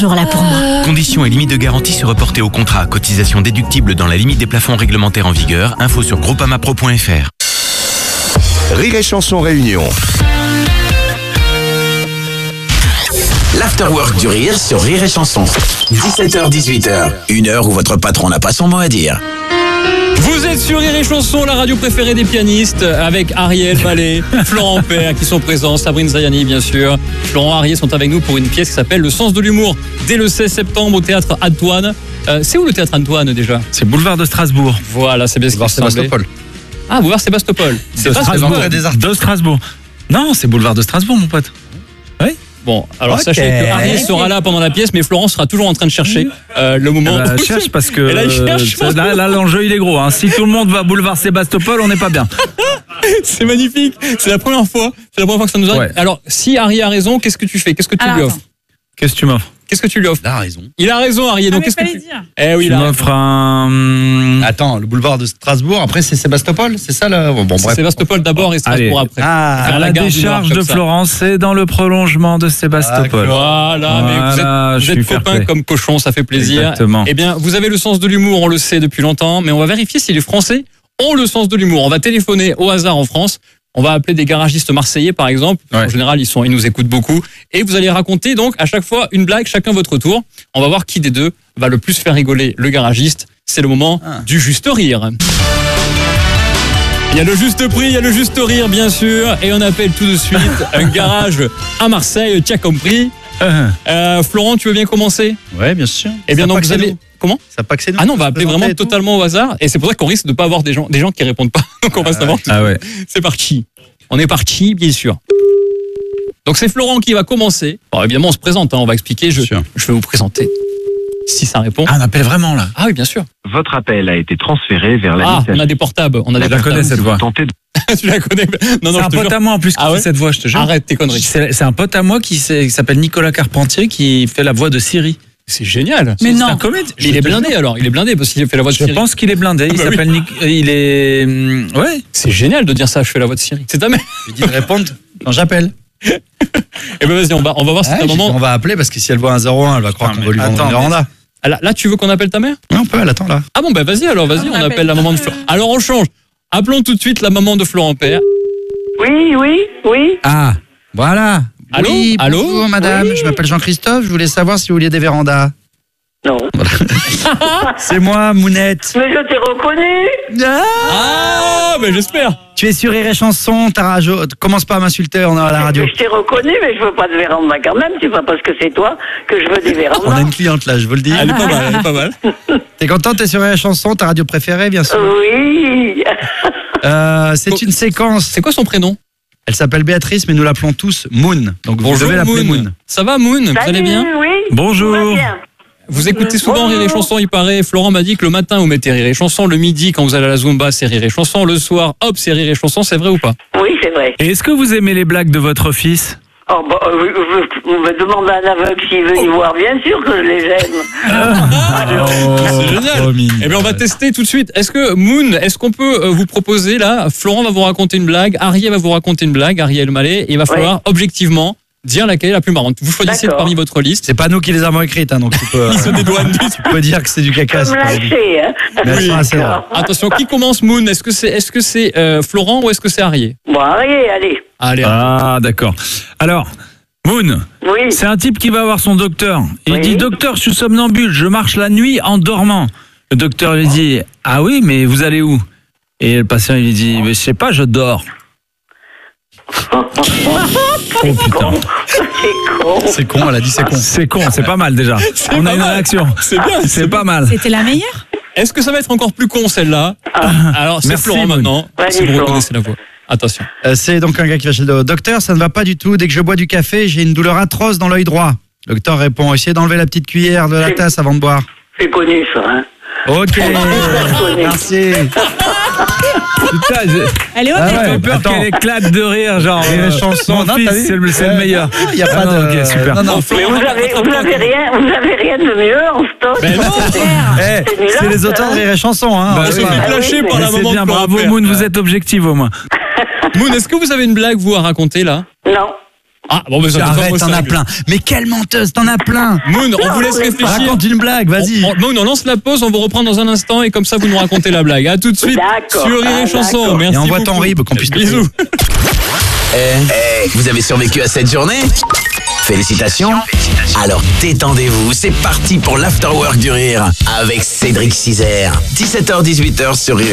toujours là pour moi. Conditions et limites de garantie se reporter au contrat. Cotisation déductible dans la limite des plafonds réglementaires en vigueur. Info sur groupamapro.fr. Rire et Chanson Réunion. L'afterwork du rire sur Rire et Chanson. 17h-18h. Une heure où votre patron n'a pas son mot à dire. Vous êtes sur Rire et Chanson, la radio préférée des pianistes, avec Ariel Mallet, Florent Père qui sont présents, Sabrine Zayani bien sûr. Florent et Ariel sont avec nous pour une pièce qui s'appelle Le sens de l'humour, dès le 16 septembre au théâtre Antoine. C'est où le théâtre Antoine déjà ? C'est boulevard de Strasbourg. Voilà, c'est bien ce qui me semblait. Sébastopol. Ah, boulevard Sébastopol. De Strasbourg. Non, c'est boulevard de Strasbourg, mon pote. Oui. Bon, alors Ok. sachez que Ariel sera là pendant la pièce, mais Florent sera toujours en train de chercher le moment. Cherche parce que Et là, il cherche. là, l'enjeu il est gros. Hein. Si tout le monde va boulevard Sébastopol, on n'est pas bien. C'est magnifique. C'est la première fois que ça nous arrive. Ouais. Alors, si Ariel a raison, qu'est-ce que tu fais ? Qu'est-ce que tu lui offres ? Qu'est-ce que tu m'offres ? Qu'est-ce que tu lui offres ? Il a raison. Il a raison, Ariel. Donc, qu'est-ce que tu... Eh oui, Tu il a raison. m'offres un. Attends, le boulevard de Strasbourg, après c'est Sébastopol, c'est ça là ? Bon, C'est bref. Sébastopol d'abord et Strasbourg Allez. après. Ah, Faire La gare du décharge Nord, de comme ça. Florence, c'est dans le prolongement de Sébastopol. Voilà, mais Voilà, vous je êtes suis fair copains play. comme cochons, ça fait plaisir. Exactement. Eh bien, vous avez le sens de l'humour, on le sait depuis longtemps, mais on va vérifier si les Français ont le sens de l'humour. On va téléphoner au hasard en France. On va appeler des garagistes marseillais, par exemple. Ouais. En général, ils nous écoutent beaucoup. Et vous allez raconter donc à chaque fois une blague, chacun votre tour. On va voir qui des deux va le plus faire rigoler le garagiste. C'est le moment du juste rire. Il y a le juste prix, il y a le juste rire, bien sûr. Et on appelle tout de suite un garage à Marseille, tu as compris. Florent, tu veux bien commencer ? ouais, bien sûr. Eh bien, Ça donc pas que vous c'est allez... nous. Comment ? Ça pas que c'est nous. Ah non, on va Se appeler présenter vraiment et tout. totalement au hasard. Et c'est pour ça qu'on risque de ne pas avoir des gens qui répondent pas. Donc on va savoir tout. Ah ouais. C'est parti. On est parti, bien sûr. Donc c'est Florent qui va commencer. Alors évidemment, on se présente, hein, on va expliquer. Je vais vous présenter. Si ça répond. Ah, on appelle vraiment là. Ah oui, bien sûr. Votre appel a été transféré vers la Ah, messagerie. on a des portables. On a des Je la portables. connais cette voix. Tentez de... Tu la connais ? Non, C'est non, un je te pote jure. à moi en plus qui Ah ouais fait cette voix, je te jure. Arrête tes conneries. C'est un pote à moi qui s'appelle Nicolas Carpentier qui fait la voix de Siri. C'est génial. Mais non. C'est un comédien. Mais il est blindé alors. Il est blindé parce qu'il fait la voix de Je Siri. pense qu'il est blindé. Il Ah bah s'appelle il est. Ouais. C'est génial de dire ça. Je fais la voix de Siri. C'est ta mère. Je lui dis de répondre quand j'appelle. Eh ben vas-y, on va voir si c'est un moment. On va appeler parce que si elle voit un 01, elle va croire qu'on va lui vendre une véranda. Ah, là, tu veux qu'on appelle ta mère ? Oui, on peut, elle attend là. Ah bon, bah vas-y, on appelle la maman de Florent. Alors on change. Appelons tout de suite la maman de Florent Père. Oui. Ah, voilà. Allô ? Oui, Allô ? bonjour madame, je m'appelle Jean-Christophe, je voulais savoir si vous vouliez des vérandas. Non. C'est moi, Mounette. Mais je t'ai reconnu. Ah, bah j'espère. Tu es sur Rire et Chanson, commence pas à m'insulter, on est à la radio. Je t'ai reconnu, mais je veux pas de véranda quand même. C'est pas parce que c'est toi que je veux des On a vérandas. une cliente là, je vous le dis. Elle est pas mal. T'es contente, t'es sur Rire et Chanson, ta radio préférée, bien sûr. Oui. C'est une séquence. C'est quoi son prénom ? Elle s'appelle Béatrice, mais nous l'appelons tous Moon. Donc vous devez l'appeler Moon. Ça va Moon ? Vous allez bien ? Oui. Bonjour. Tout va bien. Vous écoutez souvent Rire et Chanson, il paraît. Florent m'a dit que le matin, vous mettez Rire et Chanson. Le midi, quand vous allez à la Zumba, c'est Rire et Chanson. Le soir, hop, c'est Rire et Chanson. C'est vrai ou pas ? Oui, c'est vrai. Et est-ce que vous aimez les blagues de votre fils ? Oh, bah, je me demande à un aveugle s'il veut y voir. Bien sûr que je les aime. C'est génial. Eh bien, on va tester tout de suite. Est-ce que Moon, est-ce qu'on peut vous proposer là ? Florent va vous raconter une blague, Ariel va vous raconter une blague, Ariel Mallet, et il va falloir objectivement dire laquelle est la plus marrante. Vous choisissez D'accord. parmi votre liste. C'est pas nous qui les avons écrites, hein, donc tu peux, Il se dédouane. tu peux dire que c'est du caca. Comme c'est pas grave. lâcher, hein. Mais elles sont assez rares. Attention, qui commence Moon ? Est-ce que c'est Florent ou est-ce que c'est Ariel ? Bon, allez. Allez. Ah, d'accord. Alors, Moon, Oui. c'est un type qui va voir son docteur. Il Oui. dit, docteur, je suis somnambule, je marche la nuit en dormant. Le docteur lui dit, ah oui, mais vous allez où ? Et le patient, il lui dit, mais je sais pas, je dors. Oh putain. C'est con. C'est con, elle a dit c'est con. C'est con, c'est pas mal déjà. On a une réaction. C'est bien. C'est pas mal. C'était la meilleure ? Est-ce que ça va être encore plus con celle-là ? Alors c'est Merci, Florent Moon. maintenant. Vas-y, Si vous Florent. reconnaissez la voix. Attention. C'est donc un gars qui va chez le docteur, ça ne va pas du tout. Dès que je bois du café, j'ai une douleur atroce dans l'œil droit. Le docteur répond, essayez d'enlever la petite cuillère de la tasse avant de boire. C'est connu ça, hein. Ok, merci. Putain, Elle est j'ai honnête. peur Attends. qu'elle éclate de rire, genre. Rire et Chanson. Mon Non, fils, t'as vu c'est le meilleur. Il n'y a pas Ah non, de... ok, super. Non, non. Mais vous avez rien de mieux en stock. Ben non. Eh, c'est les auteurs de Rire et Chanson, hein. Bah, On se oui. fait clasher Ah oui, par Mais la c'est maman bien, de Florent bravo Père. Moon, vous êtes objectif au moins. Moon, est-ce que vous avez une blague vous à raconter là ? Non. Ah, bon, mais ça Arrête, t'en as plein. Mais quelle menteuse, t'en as plein. Moon, on vous laisse réfléchir. Raconte une blague, vas-y. Moon, on lance la pause, on vous reprend dans un instant et comme ça, vous nous racontez la blague. À tout de suite D'accord. sur Rire et Chanson. D'accord. Merci Et envoie beaucoup. ton rib qu'on puisse te Bisous. Vous avez survécu à cette journée? Félicitations. Alors détendez-vous, c'est parti pour l'Afterwork du Rire avec Cédric Cizer. 17h-18h sur Rire.